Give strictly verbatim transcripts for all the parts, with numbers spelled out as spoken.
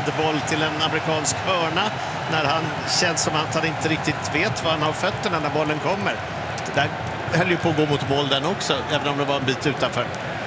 boll till en amerikansk hörna när han känns som att han inte riktigt vet var han har fötterna när bollen kommer. Det där höll ju på att gå mot mål den också, även om det var en bit utanför.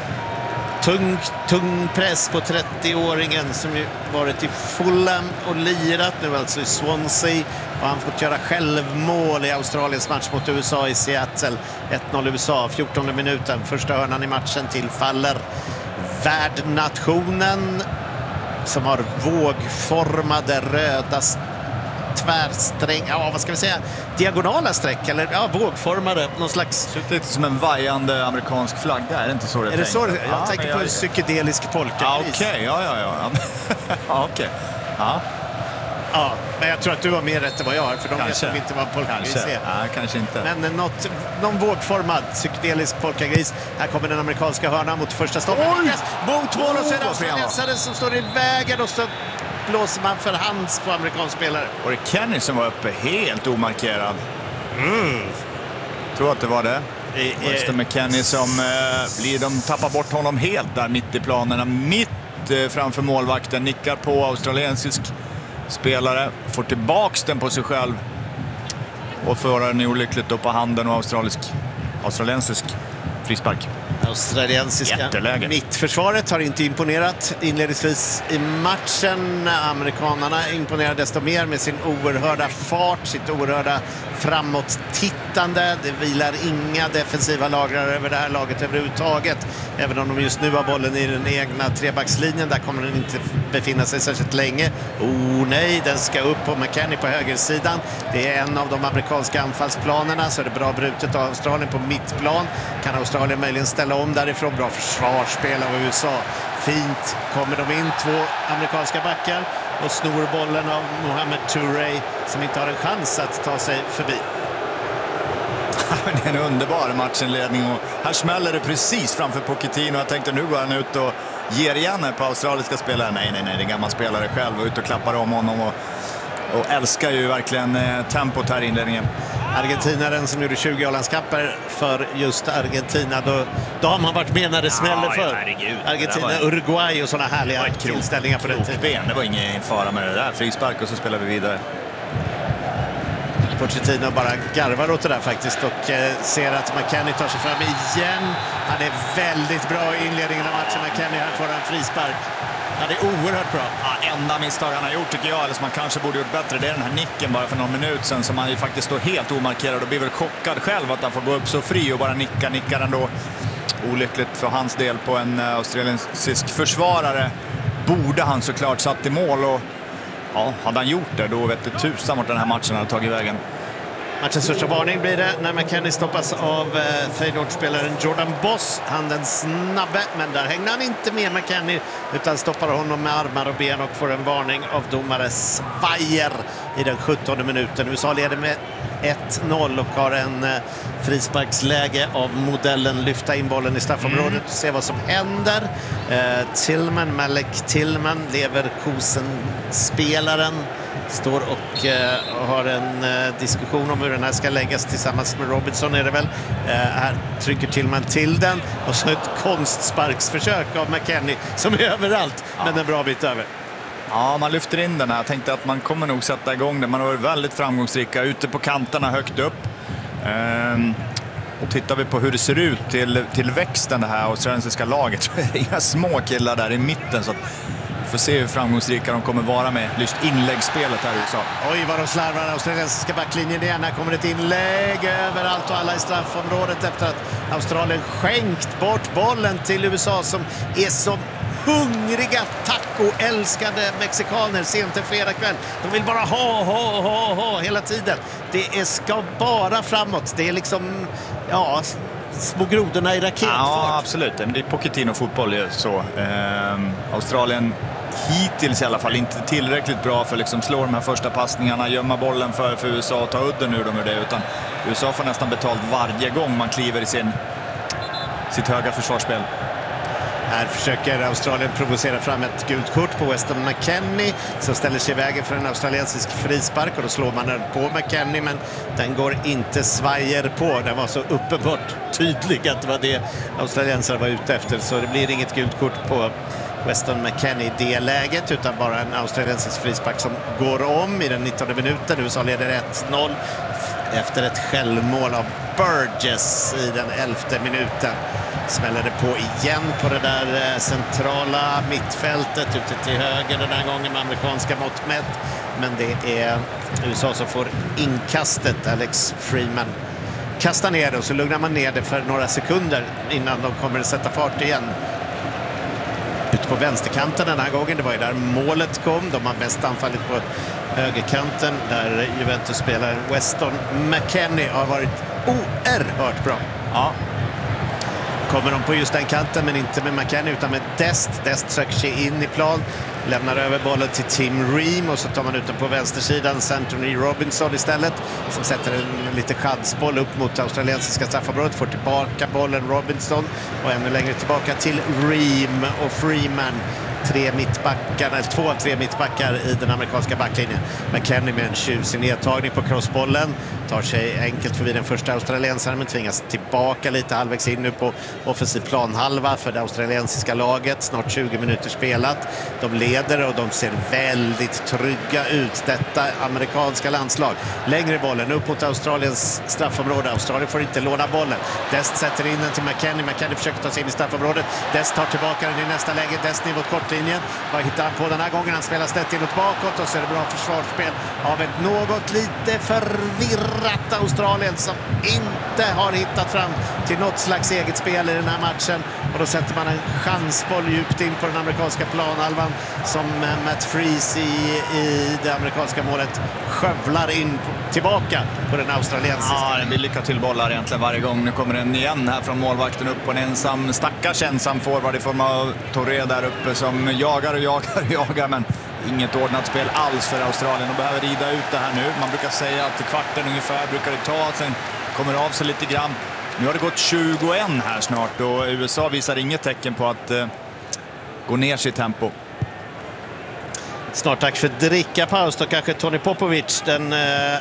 Tung, tung press på trettioåringen som ju varit i Fulham och lirat nu alltså i Swansea, och han fått göra självmål i Australiens match mot U S A i Seattle. ett noll U S A, fjortonde minuten, första hörnan i matchen tillfaller värdnationen som har vågformade röda tvärsträng, ja vad ska vi säga, diagonala streck eller ja, vågformade, någon slags... Det ser lite som en vajande amerikansk flagga, är det inte så det är? Är det så? Jag ja, tänker på jag... en psykedelisk polka. Ja, okej, okay. ja, ja, ja. ja, okej. Okay. Ja. Ja, men jag tror att du har mer rätt än vad jag har, för de kanske. vet inte vad polkagris kanske. är. Ja, kanske inte. Men något, någon vågformad psykedelisk polkagris. Här kommer den amerikanska hörnan mot första stoppet. Mot mål, och så är det australiensaren som står i vägen, och så blåser man för hands på amerikansk spelare. Och det Kenny som var uppe helt omarkerad. Mm. Tror att det var det. Just det med Kenny som eh, blir, de tappar bort honom helt där mitt i planerna. Mitt eh, framför målvakten, nickar på australiensisk spelare, får tillbaks den på sig själv och förar den olyckligt upp på handen och australisk, australiensisk frispark. Australiensiska Jätteläge. Mittförsvaret har inte imponerat inledningsvis i matchen. Amerikanerna imponerar desto mer med sin oerhörda fart, sitt oerhörda framåt-tittande. Det vilar inga defensiva lagrar över det här laget överhuvudtaget. Även om de just nu har bollen i den egna trebackslinjen, där kommer den inte befinna sig särskilt länge. Oh nej, den ska upp på McKennie på högersidan. Det är en av de amerikanska anfallsplanerna, så är det bra brutet av Australien på mittplan. Kan Australien möjligen ställa om därifrån? Bra försvarsspel av U S A. Fint kommer de in, två amerikanska backar, och snor bollen av Mohamed Touré som inte har en chans att ta sig förbi. Det är en underbar matchinledning, och här smäller det precis framför Pochettino. Jag tänkte nu går han ut och ger igen på australiska spelare. Nej, nej, nej, det är gammal spelare själv, och ut och klappar om honom och, och älskar ju verkligen eh, tempot här i inledningen. Argentinaren som gjorde tjugo A-landskamper för just Argentina, då, då har man varit med när det smäller ja, för. Herregud, Argentina, var... Uruguay och sådana härliga tillställningar på den tiden. Det var ingen fara med det där. Frispark och så spelar vi vidare. Pochettino bara garvar åt det där faktiskt, och eh, ser att McKennie tar sig fram igen. Han är väldigt bra i inledningen av matchen. McKennie här får en frispark. Ja, det är oerhört bra. Ja, enda misstag han har gjort tycker jag, eller som man kanske borde gjort bättre, det är den här nicken bara för någon minut sedan som han ju faktiskt står helt omarkerad och blir väl chockad själv att han får gå upp så fri och bara nicka, nickar ändå. Olyckligt för hans del på en uh, australiensisk försvarare. Borde han såklart satt i mål, och ja, hade han gjort det, då vet det tusan vart den här matchen hade tagit vägen. Matchens största varning blir det när McKennie stoppas av eh, Feyenoord-spelaren Jordan Boss. Han den snabbe, men där hängde han inte med McKennie, utan stoppar honom med armar och ben och får en varning av domare Svajer i den sjuttonde minuten. U S A leder med ett noll och har en eh, frisparksläge av modellen lyfta in bollen i straffområdet och se vad som händer. Eh, Tillman, Malek Tillman, Leverkusen-spelaren, står och eh, har en eh, diskussion om hur den här ska läggas tillsammans med Robinson är det väl. Eh, här trycker Tillman till den, och så ett konstsparksförsök av McKennie som är överallt, ja. Men en bra bit över. Ja, man lyfter in den här. Jag tänkte att man kommer nog sätta igång den. Man har varit väldigt framgångsrika ute på kanterna högt upp. Ehm, och tittar vi på hur det ser ut till, till växten det här australiensiska laget, så är det inga små killar där i mitten, så att får se hur framgångsrika de kommer vara med just inläggsspelet här i U S A. Oj, vad de slarvar den australiensiska backlinjen igen. Här kommer ett inlägg överallt och alla i straffområdet efter att Australien skänkt bort bollen till U S A som är som hungriga, taco-älskade mexikaner sent en fredag kväll. De vill bara ha, ha, ha, ha hela tiden. Det är, ska bara framåt. Det är liksom, ja, små grodorna i raketfart. Ja, absolut. Det är Pochettino-fotboll så. Ehm, Australien hittills i alla fall inte tillräckligt bra för att liksom slå de här första passningarna, gömma bollen för, för U S A och ta udden ur dem ur det, utan U S A får nästan betalt varje gång man kliver i sin, sitt höga försvarsspel. Här försöker Australien provocera fram ett gult kort på Weston McKennie som ställer sig i vägen för en australiensisk frispark, och då slår man den på McKennie, men den går inte Svajer på. Den var så uppenbart tydlig att det var det australiensare var ute efter, så det blir inget gult kort på Weston McKennie i det läget, utan bara en australiensisk frispark som går om i den nittonde minuten. U S A leder ett noll efter ett självmål av Burgess i den elfte minuten. Smäller det på igen på det där centrala mittfältet ute till höger den här gången med amerikanska mått mätt. Men det är U S A som får inkastet. Alex Freeman kastar ner det och så lugnar man ner det för några sekunder innan de kommer att sätta fart igen. Ut på vänsterkanten den här gången, det var ju där målet kom. De har mest anfallit på högerkanten där Juventus-spelaren Weston McKennie har varit oerhört bra. Ja. Kommer de på just den kanten, men inte med McKennie utan med Dest. Dest söker sig in i plan, lämnar över bollen till Tim Ream och så tar man ut den på vänstersidan. Anthony Robinson istället, som sätter en lite chansboll upp mot australiensiska straffområdet, får tillbaka bollen Robinson och ännu längre tillbaka till Ream och Freeman. Tre mittbackar, eller två av tre mittbackar i den amerikanska backlinjen. McKennie med en tjusig nedtagning på crossbollen. Tar sig enkelt förbi den första australiensaren men tvingas tillbaka lite halvvägs in nu på offensiv planhalva för det australiensiska laget. Snart tjugo minuter spelat. De leder och de ser väldigt trygga ut. Detta amerikanska landslag. Längre bollen upp mot Australiens straffområde. Australien får inte låna bollen. Dest sätter in den till McKennie. McKennie försöker ta sig in i straffområdet. Dest tar tillbaka den i nästa läge. Dest ner mot kortlinjen. Vad hittar han på den här gången? Han spelar snett inåt bakåt och så är det bra försvarsspel av ett något lite förvirrat Australien som inte har hittat fram till något slags eget spel i den här matchen. Och då sätter man en chansboll djupt in på den amerikanska planhalvan som Matt Freese i, i det amerikanska målet skövlar in på, tillbaka på den australiensiska. Ja, det blir lycka till bollar egentligen varje gång. Nu kommer den igen här från målvakten upp på en ensam, stackars ensam forward i form av Torre där uppe som jagar och jagar och jagar, men inget ordnat spel alls för Australien. De behöver rida ut det här nu. Man brukar säga att i kvarten ungefär brukar det ta, sen kommer det av sig lite grann. Nu har det gått tjugoett här snart och U S A visar inget tecken på att eh, gå ner sitt tempo. Snart tack för drickapaus då kanske Tony Popovic, den eh,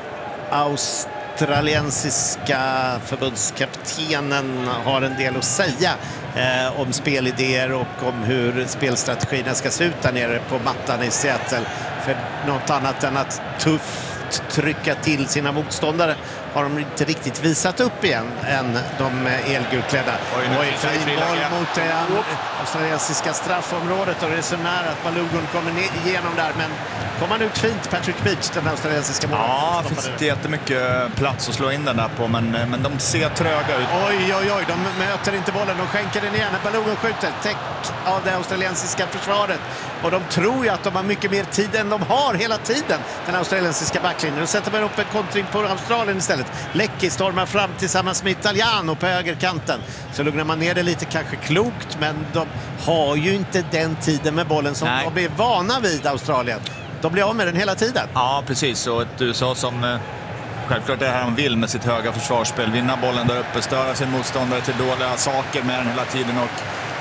australiensiska förbundskaptenen, har en del att säga eh, om spelidéer och om hur spelstrategierna ska se ut där nere på mattan i Seattle. För något annat än att tufft trycka till sina motståndare har de inte riktigt visat upp igen än de elgulklädda. Oj, fin boll mot det australiensiska straffområdet och det är så nära att Balogun kommer igenom där, men kommer han ut fint, Patrick Beach, den australiensiska målen. Ja, det finns inte jättemycket plats att slå in den där på, men, men de ser tröga ut. Oj, oj, oj, de möter inte bollen, de skänker den igen. Balogun skjuter, täck av det australiensiska försvaret. Och de tror ju att de har mycket mer tid än de har hela tiden, den australiensiska backlinjen. Då sätter man upp en kontring på Australien istället. Leckie stormar fram tillsammans med Italiano på högerkanten. Så lugnar man ner det lite, kanske klokt, men de har ju inte den tiden med bollen som Nej. de är vana vid, Australien. De blir av med den hela tiden. Ja, precis. Och ett U S A som eh, självklart är här de vill med sitt höga försvarsspel. Vinna bollen där uppe, störa sin motståndare till dåliga saker med den hela tiden. Och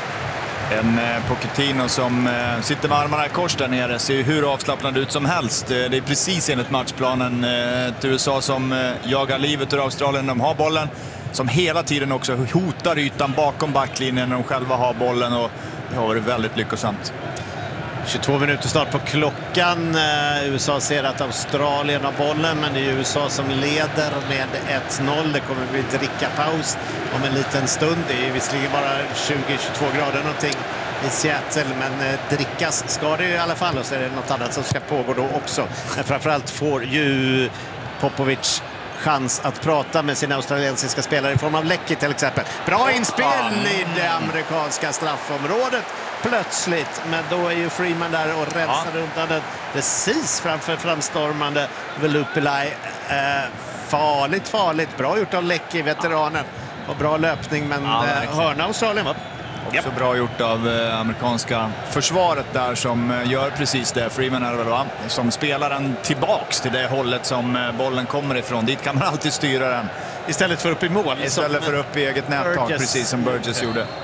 en eh, Pochettino som eh, sitter med armarna i kors där nere, ser ju hur avslappnad ut som helst. Eh, det är precis enligt matchplanen. Eh, ett U S A som eh, jagar livet ur Australien. De har bollen, som hela tiden också hotar ytan bakom backlinjen när de själva har bollen, och det har varit väldigt lyckosamt. tjugotvå minuter snart på klockan. Uh, U S A ser att Australien har bollen, men det är U S A som leder med ett noll. Det kommer bli drickapaus om en liten stund. Det är visserligen bara tjugo till tjugotvå grader någonting i Seattle, men uh, drickas ska det i alla fall, och så är det något annat som ska pågå då också. Men framförallt får ju Popovic chans att prata med sina australiensiska spelare i form av Leckie till exempel. Bra inspel i det amerikanska straffområdet plötsligt, men då är ju Freeman där och rensar ja. undan den precis framför framstormande Velupilai. Eh, farligt, farligt. Bra gjort av Leckie, veteranen. Och bra löpning, men ja, eh, hörna Australien va? Också yep. bra gjort av eh, amerikanska försvaret där som eh, gör precis det. Freeman är det väl, va? Som spelar den tillbaks till det hållet som eh, bollen kommer ifrån. Dit kan man alltid styra den. Istället för upp i mål. Istället för upp i eget nättag, precis som Burgess gjorde.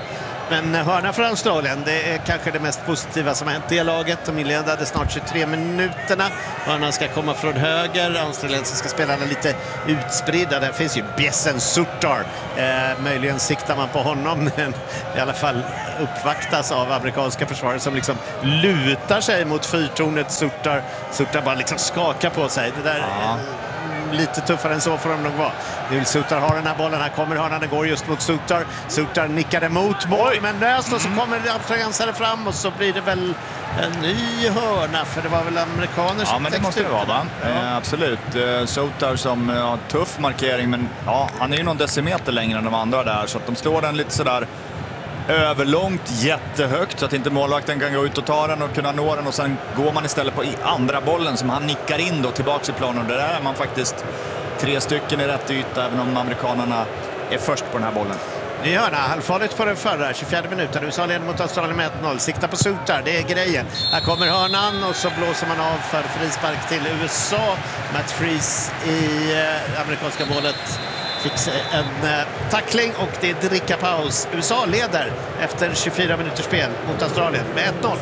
Men hörna för Australien, det är kanske det mest positiva som har hänt i laget. De inledde snart tjugotre minuterna. Hörnan ska komma från höger. Australiensiska spelarna lite utspridda. Där finns ju Bjesen Suttar. Eh, möjligen siktar man på honom, men i alla fall uppvaktas av amerikanska försvarare som liksom lutar sig mot fyrtornet. Suttar, Suttar bara liksom skakar på sig. Det där... Ja. Lite tuffare än så får de nog vara. Nu Suttar har den här bollen. Här kommer hörnan. Den går just mot Suttar. Suttar nickar emot mål. Men löst och så kommer det australiensare fram och så blir det väl en ny hörna. För det var väl amerikaner som... Ja, men det måste det vara, va? Ja. Eh, absolut. Eh, Suttar som har eh, tuff markering. Men ja, han är ju någon decimeter längre än de andra där. Så att de slår den lite sådär överlångt, jättehögt så att inte målvakten kan gå ut och ta den och kunna nå den, och sen går man istället på andra bollen som han nickar in då tillbaka i planen, och där är man faktiskt tre stycken i rätt yta även om amerikanerna är först på den här bollen. Det är hörna, halvfarligt på den förra, tjugofjärde minuten. U S A leder mot Australien med ett noll. Sikta på Suttar, det är grejen. Här kommer hörnan och så blåser man av för frispark till U S A. Matt Freese i eh, amerikanska målet fick en eh, tackling och det är drickapaus. U S A leder efter tjugofyra minuters spel mot Australien med ett noll.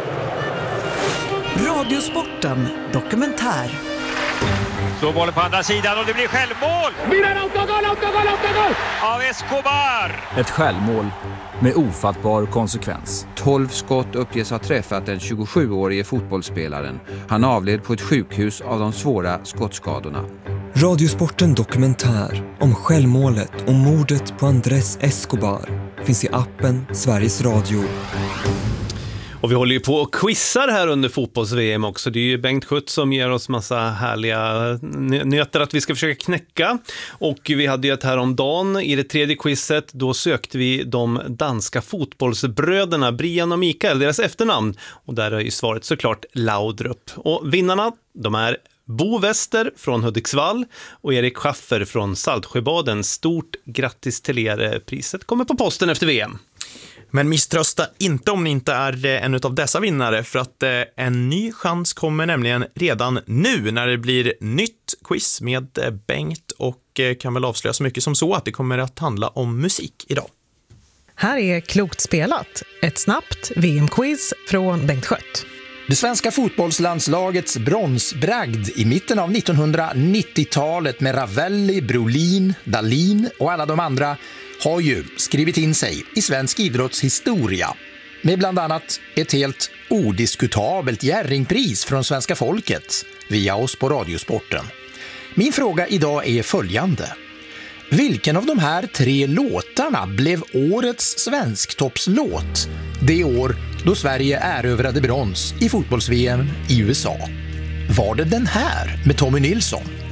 Radiosporten dokumentär. Så bollen på andra sidan och det blir självmål! Milan, autogol, autogol, autogol! Av Escobar! Ett självmål med ofattbar konsekvens. tolv skott uppges ha träffat den tjugosjuårige fotbollsspelaren. Han avled på ett sjukhus av de svåra skottskadorna. Radiosporten dokumentär om självmålet och mordet på Andrés Escobar finns i appen Sveriges Radio. Och vi håller ju på och quizar här under fotbolls-V M också. Det är ju Bengt Schütz som ger oss massa härliga nötter att vi ska försöka knäcka. Och vi hade ju ett här om dagen i det tredje quizet. Då sökte vi de danska fotbollsbröderna Brian och Mikael, deras efternamn. Och där är ju svaret såklart Laudrup. Och vinnarna, de är Bo Wester från Hudiksvall och Erik Schaffer från Saltsjöbaden. Stort grattis till er. Priset kommer på posten efter V M. Men misströsta inte om ni inte är en av dessa vinnare, för att en ny chans kommer nämligen redan nu när det blir nytt quiz med Bengt, och kan väl avslöja så mycket som så att det kommer att handla om musik idag. Här är Klokt spelat, ett snabbt V M-quiz från Bengt Schött. Det svenska fotbollslandslagets bronsbragd i mitten av nittonhundranittiotalet med Ravelli, Brolin, Dahlin och alla de andra har ju skrivit in sig i svensk idrottshistoria med bland annat ett helt odiskutabelt Jerringpris från svenska folket via oss på Radiosporten. Min fråga idag är följande. Vilken av de här tre låtarna blev årets svensktoppslåt det år då Sverige erövrade brons i fotbolls-V M i U S A? Var det den här med Tommy Nilsson?